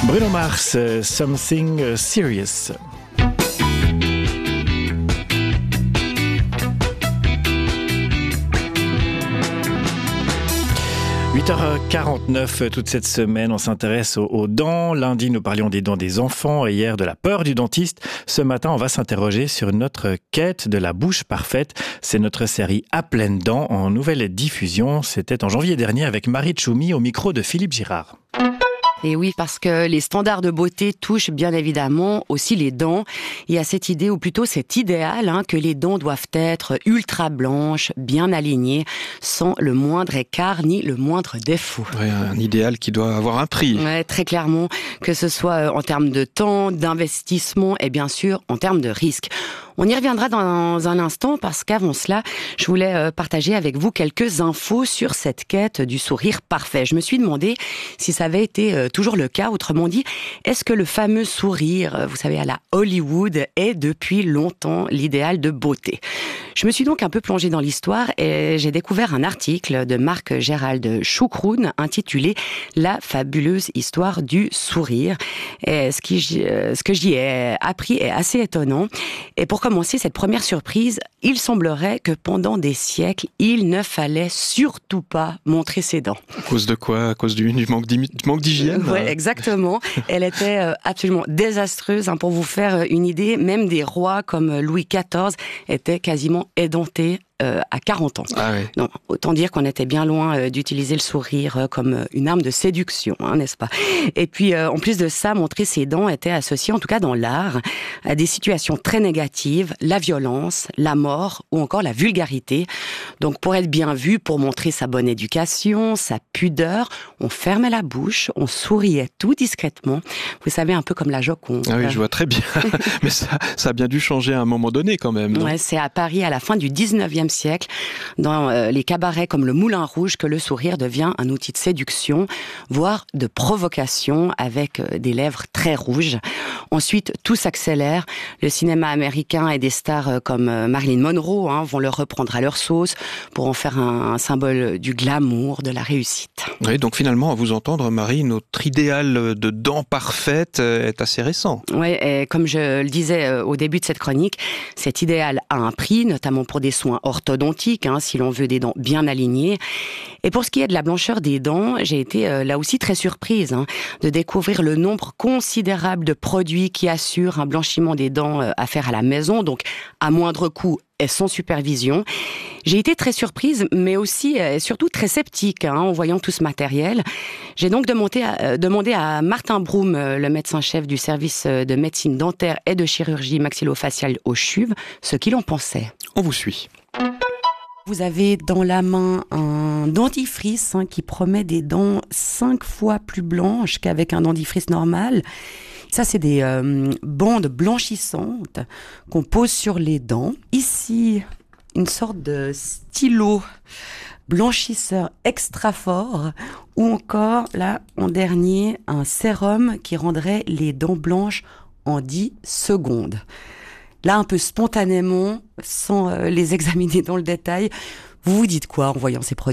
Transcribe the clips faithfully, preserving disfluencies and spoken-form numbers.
Bruno Mars, uh, Something Serious. huit heures quarante-neuf toute cette semaine, on s'intéresse aux, aux dents. Lundi, nous parlions des dents des enfants et hier de la peur du dentiste. Ce matin, on va s'interroger sur notre quête de la bouche parfaite. C'est notre série À pleines dents en nouvelle diffusion. C'était en janvier dernier avec Marie Tchoumi au micro de Philippe Girard. Et oui, parce que les standards de beauté touchent bien évidemment aussi les dents. Il y a cette idée, ou plutôt cet idéal, hein, que les dents doivent être ultra blanches, bien alignées, sans le moindre écart ni le moindre défaut. Ouais, un idéal qui doit avoir un prix. Ouais, très clairement, que ce soit en termes de temps, d'investissement et bien sûr en termes de risque. On y reviendra dans un instant parce qu'avant cela, je voulais partager avec vous quelques infos sur cette quête du sourire parfait. Je me suis demandé si ça avait été toujours le cas. Autrement dit, est-ce que le fameux sourire, vous savez, à la Hollywood, est depuis longtemps l'idéal de beauté ? Je me suis donc un peu plongée dans l'histoire et j'ai découvert un article de Marc Gérald Choukroun intitulé « La fabuleuse histoire du sourire ». Et ce, qui, ce que j'y ai appris est assez étonnant. Et pour commencer cette première surprise, il semblerait que pendant des siècles, il ne fallait surtout pas montrer ses dents. À cause de quoi ? À cause du, du manque d'hygiène ? Oui, exactement. Elle était absolument désastreuse. Pour vous faire une idée, même des rois comme Louis quatorze étaient quasiment édentés Euh, à quarante ans. Ah oui. Non, autant dire qu'on était bien loin euh, d'utiliser le sourire euh, comme euh, une arme de séduction, hein, n'est-ce pas ? Et puis, euh, en plus de ça, montrer ses dents était associé, en tout cas dans l'art, à des situations très négatives, la violence, la mort ou encore la vulgarité. Donc, pour être bien vu, pour montrer sa bonne éducation, sa pudeur, on fermait la bouche, on souriait tout discrètement. Vous savez, un peu comme la Joconde. Ah oui, je vois très bien. Mais ça, ça a bien dû changer à un moment donné quand même, non ? Ouais, c'est à Paris à la fin du dix-neuvième siècle, dans euh, les cabarets comme le Moulin Rouge, que le sourire devient un outil de séduction, voire de provocation, avec euh, des lèvres très rouges. Ensuite, tout s'accélère. Le cinéma américain et des stars euh, comme euh, Marilyn Monroe hein, vont le reprendre à leur sauce pour en faire un, un symbole du glamour, de la réussite. Oui, donc finalement, à vous entendre, Marie, notre idéal de dents parfaites est assez récent. Oui, et comme je le disais euh, au début de cette chronique, cet idéal a un prix, notamment pour des soins orthodontique, hein, si l'on veut des dents bien alignées. Et pour ce qui est de la blancheur des dents, j'ai été euh, là aussi très surprise hein, de découvrir le nombre considérable de produits qui assurent un blanchiment des dents euh, à faire à la maison, donc à moindre coût et sans supervision. J'ai été très surprise, mais aussi et surtout très sceptique hein, en voyant tout ce matériel. J'ai donc demandé à, euh, demandé à Martin Broum, euh, le médecin-chef du service de médecine dentaire et de chirurgie maxillofaciale au C H U V, ce qu'il en pensait. On vous suit. Vous avez dans la main un dentifrice hein, qui promet des dents cinq fois plus blanches qu'avec un dentifrice normal. Ça, c'est des euh, bandes blanchissantes qu'on pose sur les dents. Ici, une sorte de stylo blanchisseur extra fort. Ou encore, là, en dernier, un sérum qui rendrait les dents blanches en dix secondes. Là, un peu spontanément, sans euh, les examiner dans le détail, vous vous dites quoi en voyant ces produits ?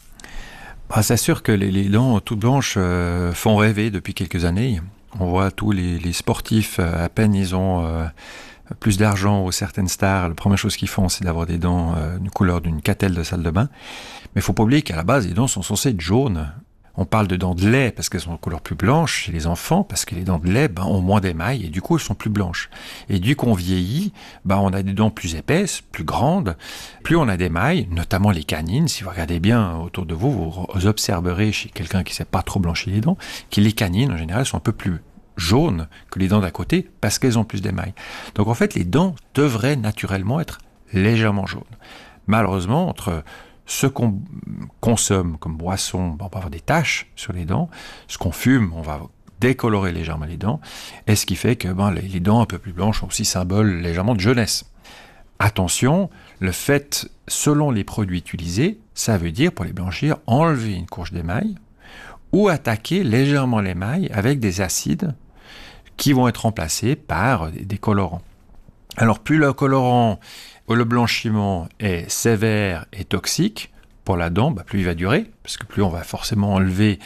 Bah, c'est sûr que les, les dents toutes blanches euh, font rêver depuis quelques années. On voit tous les, les sportifs, euh, à peine ils ont euh, plus d'argent ou certaines stars, la première chose qu'ils font, c'est d'avoir des dents euh, d'une couleur d'une catelle de salle de bain. Mais il ne faut pas oublier qu'à la base, les dents sont censées être jaunes. On parle de dents de lait parce qu'elles sont de couleur plus blanche chez les enfants, parce que les dents de lait ben, ont moins d'émail et du coup elles sont plus blanches. Et du coup on vieillit, ben, on a des dents plus épaisses, plus grandes, plus on a d'émail, notamment les canines. Si vous regardez bien autour de vous, vous observerez chez quelqu'un qui ne sait pas trop blanchir les dents, que les canines en général sont un peu plus jaunes que les dents d'à côté parce qu'elles ont plus d'émail. Donc en fait les dents devraient naturellement être légèrement jaunes. Malheureusement, entre ce qu'on consomme comme boisson, on va avoir des taches sur les dents. Ce qu'on fume, on va décolorer légèrement les dents. Et ce qui fait que ben, les dents un peu plus blanches sont aussi symbole légèrement de jeunesse. Attention, le fait, selon les produits utilisés, ça veut dire, pour les blanchir, enlever une couche d'émail ou attaquer légèrement l'émail avec des acides qui vont être remplacés par des colorants. Alors, plus le colorant ou le blanchiment est sévère et toxique pour la dent, bah plus il va durer, parce que plus on va forcément enlever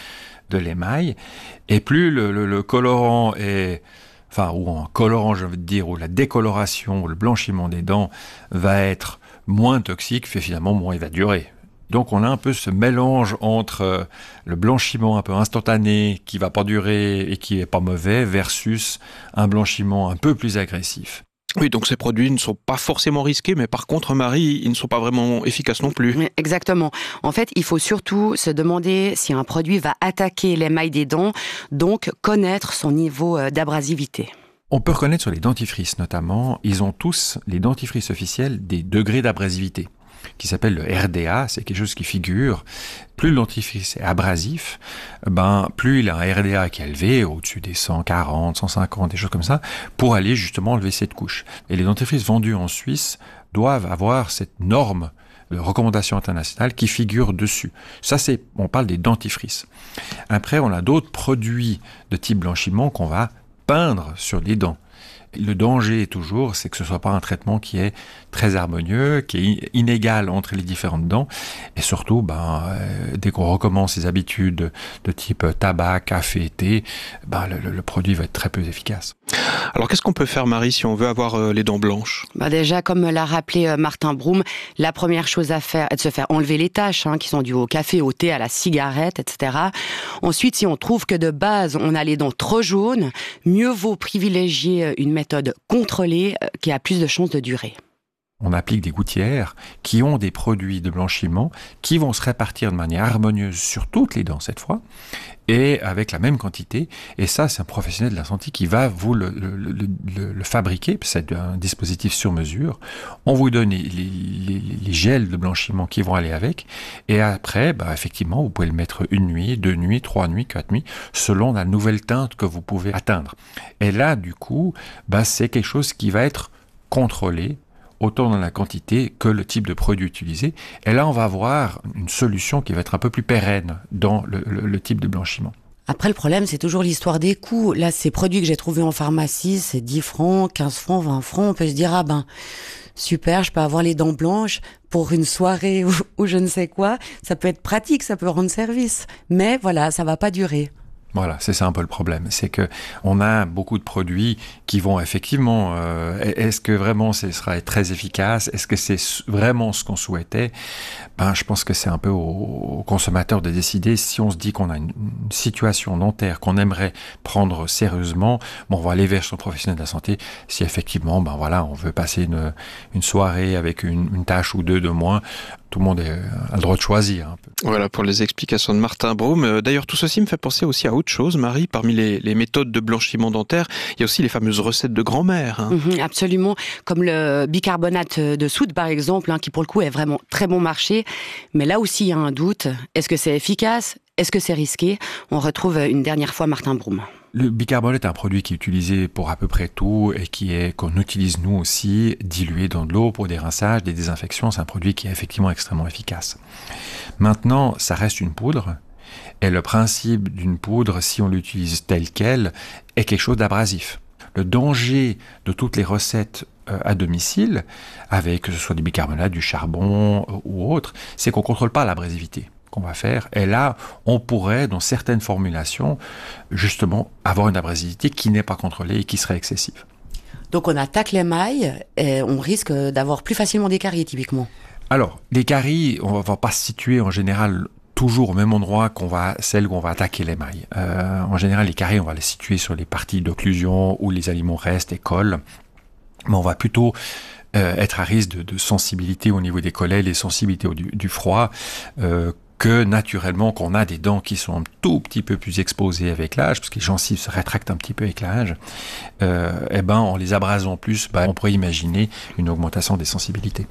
de l'émail, et plus le, le, le colorant est... Enfin, ou en colorant, je veux dire, ou la décoloration, ou le blanchiment des dents va être moins toxique, fait finalement moins il va durer. Donc on a un peu ce mélange entre le blanchiment un peu instantané, qui va pas durer et qui est pas mauvais, versus un blanchiment un peu plus agressif. Oui, donc ces produits ne sont pas forcément risqués, mais par contre, Marie, ils ne sont pas vraiment efficaces non plus. Exactement. En fait, il faut surtout se demander si un produit va attaquer l'émail des dents, donc connaître son niveau d'abrasivité. On peut reconnaître sur les dentifrices notamment, ils ont tous, les dentifrices officiels, des degrés d'abrasivité, qui s'appelle le R D A, c'est quelque chose qui figure. Plus le dentifrice est abrasif, ben, plus il a un R D A qui est élevé, au-dessus des cent quarante, cent cinquante, des choses comme ça, pour aller justement enlever cette couche. Et les dentifrices vendus en Suisse doivent avoir cette norme de recommandation internationale qui figure dessus. Ça, c'est, on parle des dentifrices. Après, on a d'autres produits de type blanchiment qu'on va peindre sur les dents. Le danger toujours, c'est que ce soit pas un traitement qui est très harmonieux, qui est inégal entre les différentes dents, et surtout, ben, euh, dès qu'on recommence ces habitudes de type tabac, café, thé, ben, le, le produit va être très peu efficace. Alors, qu'est-ce qu'on peut faire, Marie, si on veut avoir euh, les dents blanches ? Bah déjà, comme l'a rappelé euh, Martin Broom, la première chose à faire est de se faire enlever les taches, hein, qui sont dues au café, au thé, à la cigarette, et cetera. Ensuite, si on trouve que de base, on a les dents trop jaunes, mieux vaut privilégier une méthode contrôlée euh, qui a plus de chances de durer. On applique des gouttières qui ont des produits de blanchiment qui vont se répartir de manière harmonieuse sur toutes les dents cette fois, et avec la même quantité. Et ça, c'est un professionnel de la santé qui va vous le, le, le, le, le fabriquer, c'est un dispositif sur mesure. On vous donne les, les, les gels de blanchiment qui vont aller avec, et après, bah, effectivement, vous pouvez le mettre une nuit, deux nuits, trois nuits, quatre nuits, selon la nouvelle teinte que vous pouvez atteindre. Et là, du coup, bah, c'est quelque chose qui va être contrôlé, autant dans la quantité que le type de produit utilisé. Et là, on va avoir une solution qui va être un peu plus pérenne dans le, le, le type de blanchiment. Après, le problème, c'est toujours l'histoire des coûts. Là, ces produits que j'ai trouvés en pharmacie, c'est dix francs, quinze francs, vingt francs. On peut se dire, ah ben, super, je peux avoir les dents blanches pour une soirée ou, ou je ne sais quoi. Ça peut être pratique, ça peut rendre service. Mais voilà, ça va pas durer. Voilà, c'est ça un peu le problème. C'est que on a beaucoup de produits qui vont effectivement... Euh, est-ce que vraiment ce sera très efficace ? Est-ce que c'est vraiment ce qu'on souhaitait ? Ben, je pense que c'est un peu aux, aux consommateurs de décider. Si on se dit qu'on a une, une situation dentaire qu'on aimerait prendre sérieusement, bon, on va aller vers son professionnel de la santé. Si effectivement, ben voilà, on veut passer une, une soirée avec une, une tâche ou deux de moins, tout le monde est, a le droit de choisir un peu. Voilà pour les explications de Martin Broom. D'ailleurs, tout ceci me fait penser aussi à autre chose, Marie. Parmi les, les méthodes de blanchiment dentaire, il y a aussi les fameuses recettes de grand-mère. Hein. Mmh, absolument, comme le bicarbonate de soude par exemple, hein, qui pour le coup est vraiment très bon marché. Mais là aussi, il y a un doute. Est-ce que c'est efficace ? Est-ce que c'est risqué ? On retrouve une dernière fois Martin Broom. Le bicarbonate est un produit qui est utilisé pour à peu près tout et qui est, qu'on utilise nous aussi, dilué dans de l'eau pour des rinçages, des désinfections. C'est un produit qui est effectivement extrêmement efficace. Maintenant, ça reste une poudre. Et le principe d'une poudre, si on l'utilise telle qu'elle, est quelque chose d'abrasif. Le danger de toutes les recettes euh, à domicile, avec que ce soit du bicarbonate, du charbon euh, ou autre, c'est qu'on ne contrôle pas l'abrasivité qu'on va faire. Et là, on pourrait, dans certaines formulations, justement, avoir une abrasivité qui n'est pas contrôlée et qui serait excessive. Donc on attaque l'émail et on risque d'avoir plus facilement des caries, typiquement. Alors, les caries, on ne va pas se situer en général toujours au même endroit qu'on va, celle où on va attaquer l'émail. Euh, en général, les caries, on va les situer sur les parties d'occlusion où les aliments restent et collent. Mais on va plutôt euh, être à risque de, de sensibilité au niveau des collets, les sensibilités au, du, du froid, euh, que naturellement qu'on a des dents qui sont un tout petit peu plus exposées avec l'âge, parce que les gencives se rétractent un petit peu avec l'âge, euh, et ben en les abrasant plus, ben, on pourrait imaginer une augmentation des sensibilités.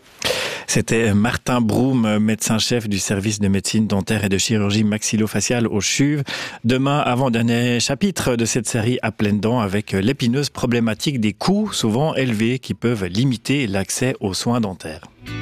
C'était Martin Broom, médecin-chef du service de médecine dentaire et de chirurgie maxillofaciale au CHUV. Demain, avant-dernier chapitre de cette série à pleines dents avec l'épineuse problématique des coûts souvent élevés qui peuvent limiter l'accès aux soins dentaires.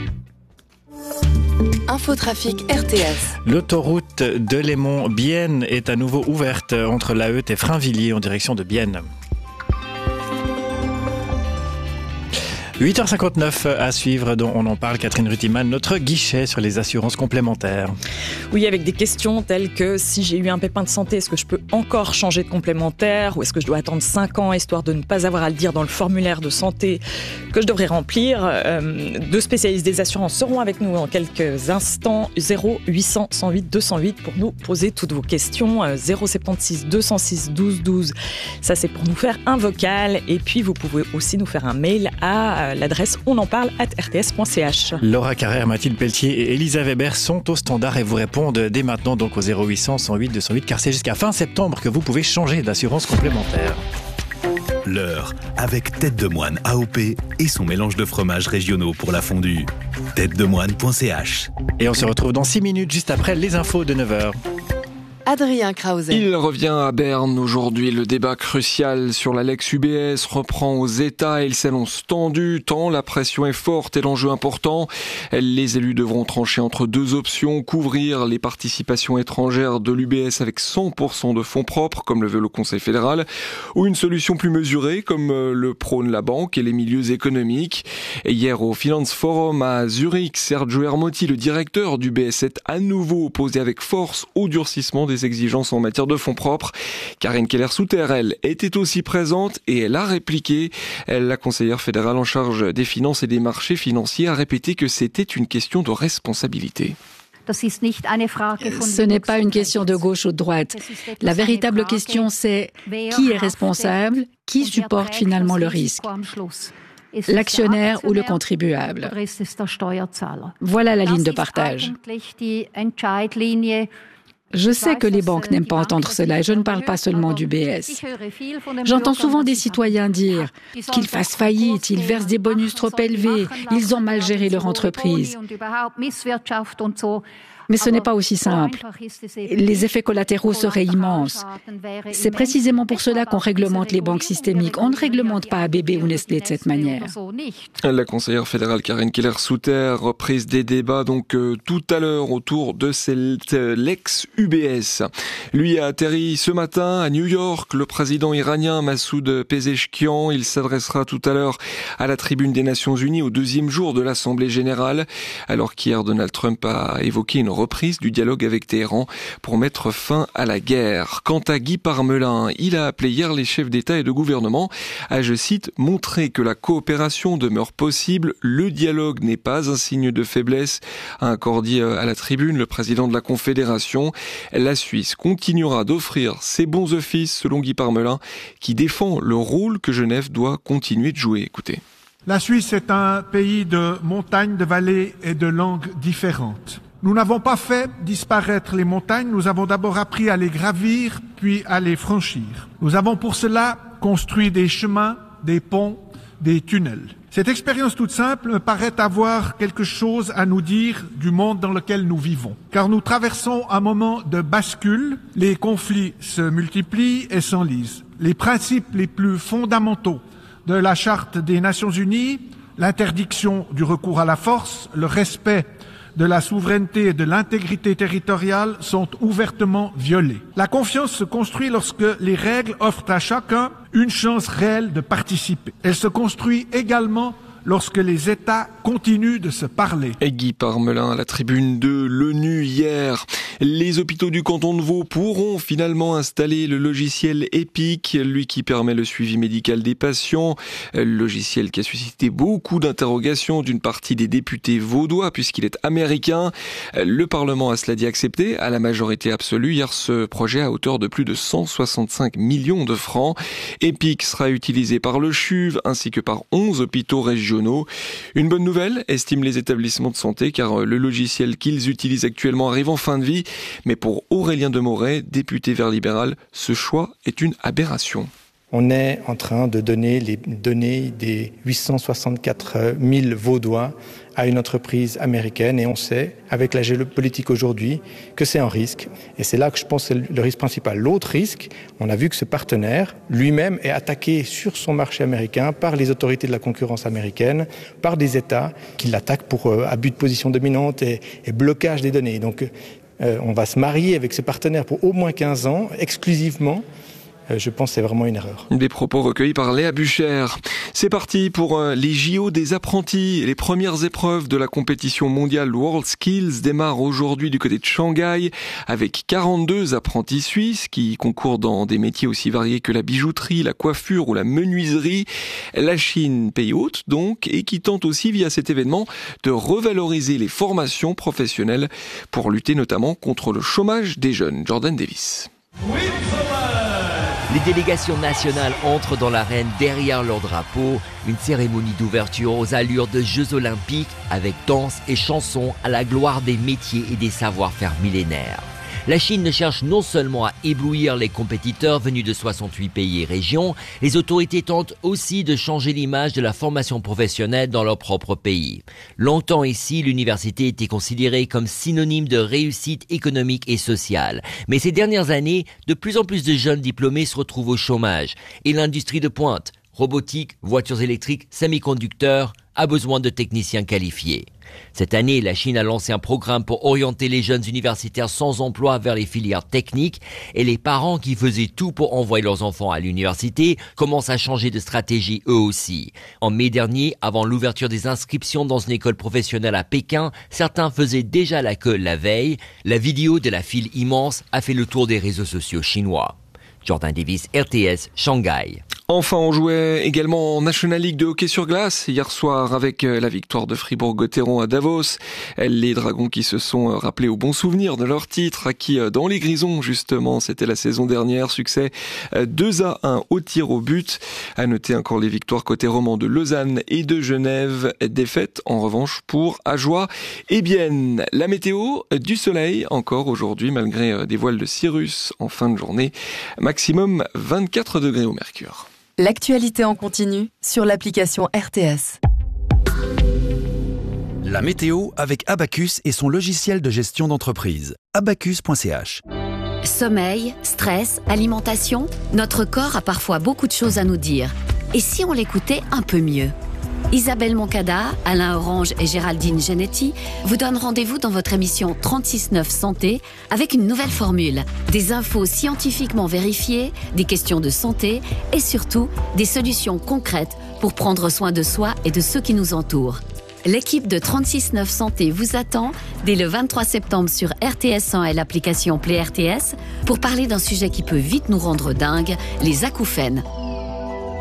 Infotrafic R T S. L'autoroute de Lémont-Bienne est à nouveau ouverte entre La Heute et Frainvilliers en direction de Bienne. huit heures cinquante-neuf à suivre, dont on en parle, Catherine Rutiman, notre guichet sur les assurances complémentaires. Oui, avec des questions telles que si j'ai eu un pépin de santé, est-ce que je peux encore changer de complémentaire ou est-ce que je dois attendre cinq ans histoire de ne pas avoir à le dire dans le formulaire de santé que je devrais remplir. Euh, deux spécialistes des assurances seront avec nous en quelques instants. zéro huit cents cent huit deux cent huit pour nous poser toutes vos questions. Euh, zéro soixante-seize deux cent six douze douze. Ça, c'est pour nous faire un vocal. Et puis, vous pouvez aussi nous faire un mail à l'adresse on en parle arobase r t s point c h. Laura Carrère, Mathilde Pelletier et Elisa Weber sont au standard et vous répondent dès maintenant donc au zéro huit cents cent huit deux cent huit car c'est jusqu'à fin septembre que vous pouvez changer d'assurance complémentaire. L'heure avec Tête de Moine A O P et son mélange de fromages régionaux pour la fondue. tête de moine point c h. Et on se retrouve dans six minutes juste après les infos de neuf heures. Adrien Krause. Il revient à Berne aujourd'hui. Le débat crucial sur la Lex U B S reprend aux États et il s'annonce tendu tant la pression est forte et l'enjeu important. Les élus devront trancher entre deux options, couvrir les participations étrangères de l'U B S avec cent pour cent de fonds propres, comme le veut le Conseil fédéral, ou une solution plus mesurée, comme le prône la banque et les milieux économiques. Et hier au Finance Forum à Zurich, Sergio Ermotti, le directeur du U B S, est à nouveau opposé avec force au durcissement des des exigences en matière de fonds propres. Karine Keller-Souter, elle, était aussi présente et elle a répliqué. Elle, la conseillère fédérale en charge des finances et des marchés financiers, a répété que c'était une question de responsabilité. Ce n'est pas une question de gauche ou de droite. La véritable question, c'est qui est responsable, qui supporte finalement le risque ? L'actionnaire ou le contribuable. Voilà la ligne de partage. Je sais que les banques n'aiment pas entendre cela et je ne parle pas seulement du B S. J'entends souvent des citoyens dire qu'ils fassent faillite, ils versent des bonus trop élevés, ils ont mal géré leur entreprise. Mais ce n'est pas aussi simple. Les effets collatéraux seraient immenses. C'est précisément pour cela qu'on réglemente les banques systémiques. On ne réglemente pas A B B ou Nestlé de cette manière. La conseillère fédérale Karine Keller-Souter, reprise des débats donc euh, tout à l'heure autour de cette euh, Lex U B S. Lui a atterri ce matin à New York, le président iranien Massoud Pezeshkian. Il s'adressera tout à l'heure à la tribune des Nations Unies au deuxième jour de l'Assemblée générale, alors qu'hier Donald Trump a évoqué une reprise du dialogue avec Téhéran pour mettre fin à la guerre. Quant à Guy Parmelin, il a appelé hier les chefs d'État et de gouvernement à, je cite, montrer que la coopération demeure possible, le dialogue n'est pas un signe de faiblesse, a encore dit à la tribune le président de la Confédération. La Suisse continuera d'offrir ses bons offices, selon Guy Parmelin, qui défend le rôle que Genève doit continuer de jouer. Écoutez. La Suisse est un pays de montagnes, de vallées et de langues différentes. Nous n'avons pas fait disparaître les montagnes, nous avons d'abord appris à les gravir, puis à les franchir. Nous avons pour cela construit des chemins, des ponts, des tunnels. Cette expérience toute simple me paraît avoir quelque chose à nous dire du monde dans lequel nous vivons. Car nous traversons un moment de bascule, les conflits se multiplient et s'enlisent. Les principes les plus fondamentaux de la Charte des Nations Unies, l'interdiction du recours à la force, le respect de la souveraineté et de l'intégrité territoriale sont ouvertement violées. La confiance se construit lorsque les règles offrent à chacun une chance réelle de participer. Elle se construit également lorsque les États continuent de se parler. Et Guy Parmelin à la tribune de l'ONU hier. Les hôpitaux du canton de Vaud pourront finalement installer le logiciel EPIC, lui qui permet le suivi médical des patients. Le logiciel qui a suscité beaucoup d'interrogations d'une partie des députés vaudois puisqu'il est américain. Le Parlement a cela dit accepté à la majorité absolue hier ce projet à hauteur de plus de cent soixante-cinq millions de francs. EPIC sera utilisé par le C H U V ainsi que par onze hôpitaux régionaux. Une bonne nouvelle, estiment les établissements de santé, car le logiciel qu'ils utilisent actuellement arrive en fin de vie. Mais pour Aurélien Demoret, député Vert libéral, ce choix est une aberration. On est en train de donner les données des huit cent soixante-quatre mille Vaudois à une entreprise américaine et on sait, avec la géopolitique aujourd'hui, que c'est un risque. Et c'est là que je pense que c'est le risque principal. L'autre risque, on a vu que ce partenaire lui-même est attaqué sur son marché américain par les autorités de la concurrence américaine, par des États qui l'attaquent pour euh, abus de position dominante et, et blocage des données. Donc euh, on va se marier avec ce partenaire pour au moins quinze ans, exclusivement, euh, je pense que c'est vraiment une erreur. Des propos recueillis par Léa Bucher. C'est parti pour les J O des apprentis. Les premières épreuves de la compétition mondiale World Skills démarrent aujourd'hui du côté de Shanghai avec quarante-deux apprentis suisses qui concourent dans des métiers aussi variés que la bijouterie, la coiffure ou la menuiserie. La Chine, pays hôte donc, et qui tente aussi via cet événement de revaloriser les formations professionnelles pour lutter notamment contre le chômage des jeunes. Jordan Davis. Les délégations nationales entrent dans l'arène derrière leur drapeau. Une cérémonie d'ouverture aux allures de Jeux Olympiques avec danse et chansons à la gloire des métiers et des savoir-faire millénaires. La Chine ne cherche non seulement à éblouir les compétiteurs venus de soixante-huit pays et régions, les autorités tentent aussi de changer l'image de la formation professionnelle dans leur propre pays. Longtemps ici, l'université était considérée comme synonyme de réussite économique et sociale. Mais ces dernières années, de plus en plus de jeunes diplômés se retrouvent au chômage. Et l'industrie de pointe, robotique, voitures électriques, semi-conducteurs, a besoin de techniciens qualifiés. Cette année, la Chine a lancé un programme pour orienter les jeunes universitaires sans emploi vers les filières techniques et les parents qui faisaient tout pour envoyer leurs enfants à l'université commencent à changer de stratégie eux aussi. En mai dernier, avant l'ouverture des inscriptions dans une école professionnelle à Pékin, certains faisaient déjà la queue la veille. La vidéo de la file immense a fait le tour des réseaux sociaux chinois. Jordan Davis, R T S, Shanghai. Enfin, on jouait également en National League de hockey sur glace hier soir avec la victoire de Fribourg-Gotteron à Davos. Les Dragons qui se sont rappelés au bon souvenir de leur titre acquis dans les Grisons justement. C'était la saison dernière. Succès deux à un au tir au but. À noter encore les victoires côté roman de Lausanne et de Genève. Défaite en revanche pour Ajoie et Bienne. La météo, du soleil encore aujourd'hui malgré des voiles de cirrus en fin de journée. Maximum vingt-quatre degrés au mercure. L'actualité en continu sur l'application R T S. La météo avec Abacus et son logiciel de gestion d'entreprise. abacus point c h. Sommeil, stress, alimentation, notre corps a parfois beaucoup de choses à nous dire. Et si on l'écoutait un peu mieux ? Isabelle Moncada, Alain Orange et Géraldine Genetti vous donnent rendez-vous dans votre émission trente-six neuf Santé avec une nouvelle formule. Des infos scientifiquement vérifiées, des questions de santé et surtout des solutions concrètes pour prendre soin de soi et de ceux qui nous entourent. L'équipe de trente-six neuf Santé vous attend dès le vingt-trois septembre sur R T S cent et l'application Play R T S pour parler d'un sujet qui peut vite nous rendre dingues, les acouphènes.